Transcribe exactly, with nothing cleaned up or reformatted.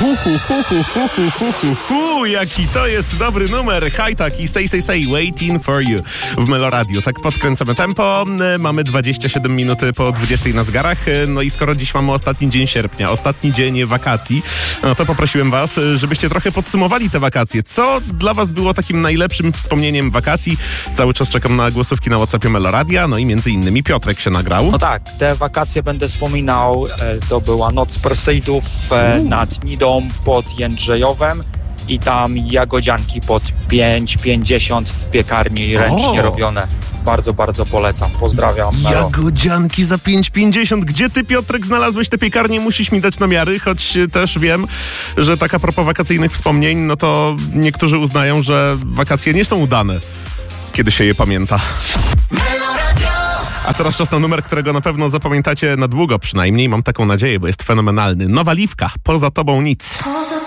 Hu, hu, hu, hu, hu, hu, hu, hu, hu, jaki to jest dobry numer. Hajtak i Say, Say, Say, Waiting for You w Meloradiu. Tak podkręcamy tempo. Mamy dwadzieścia siedem minut po dwudziestej na zegarach. No i skoro dziś mamy ostatni dzień sierpnia, ostatni dzień wakacji, no to poprosiłem was, żebyście trochę podsumowali te wakacje. Co dla was było takim najlepszym wspomnieniem wakacji? Cały czas czekam na głosówki na WhatsAppie Meloradia, no i między innymi Piotrek się nagrał. No tak, te wakacje będę wspominał. To była noc Perseidów nad Nidą pod Jędrzejowem i tam jagodzianki pod pięć pięćdziesiąt w piekarni ręcznie o. robione. Bardzo, bardzo polecam. Pozdrawiam. Melo. Jagodzianki za pięć pięćdziesiąt. Gdzie ty, Piotrek, znalazłeś te piekarnie? Musisz mi dać namiary, choć też wiem, że tak a propos wakacyjnych wspomnień, no to niektórzy uznają, że wakacje nie są udane, kiedy się je pamięta. A teraz czas na numer, którego na pewno zapamiętacie na długo przynajmniej. Mam taką nadzieję, bo jest fenomenalny. Nowa Liwka. Poza tobą nic. Poza